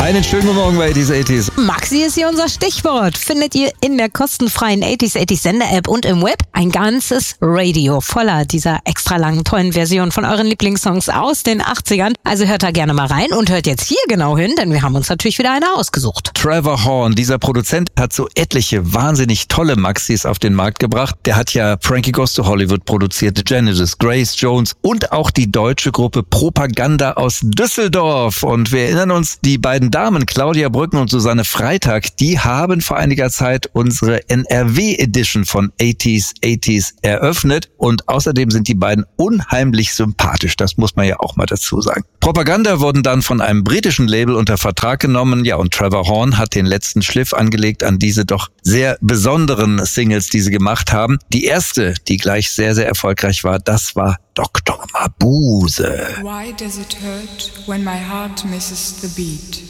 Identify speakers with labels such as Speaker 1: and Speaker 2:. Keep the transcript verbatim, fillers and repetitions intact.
Speaker 1: Einen schönen guten Morgen bei achtzig achtzig.
Speaker 2: Maxi ist hier unser Stichwort. Findet ihr in der kostenfreien achtzig achtzig Sender-App und im Web ein ganzes Radio voller dieser extra langen, tollen Versionen von euren Lieblingssongs aus den achtzigern. Also hört da gerne mal rein und hört jetzt hier genau hin, denn wir haben uns natürlich wieder eine ausgesucht.
Speaker 1: Trevor Horn, dieser Produzent, hat so etliche wahnsinnig tolle Maxis auf den Markt gebracht. Der hat ja Frankie Goes to Hollywood produziert, Genesis, Grace Jones und auch die deutsche Gruppe Propaganda aus Düsseldorf. Und wir erinnern uns, die beiden Damen, Claudia Brücken und Susanne Freitag, die haben vor einiger Zeit unsere N R W-Edition von achtzig achtzig eröffnet. Und außerdem sind die beiden unheimlich sympathisch. Das muss man ja auch mal dazu sagen. Propaganda wurden dann von einem britischen Label unter Vertrag genommen. Ja, und Trevor Horn hat den letzten Schliff angelegt an diese doch sehr besonderen Singles, die sie gemacht haben. Die erste, die gleich sehr, sehr erfolgreich war, das war Doktor Mabuse.
Speaker 3: Why does it hurt when my heart misses the beat?